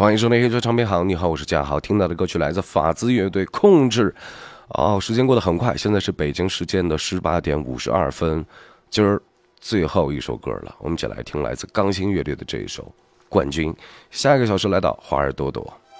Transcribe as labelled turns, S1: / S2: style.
S1: 欢迎收听黑车唱片行。你好，我是嘉豪。听到的歌曲来自法兹乐队《控制》。时间过得很快，现在是北京时间的18点52分。今儿最后一首歌了，我们一起来听来自钢琴乐队的这一首《冠军》。下一个小时来到华尔多多。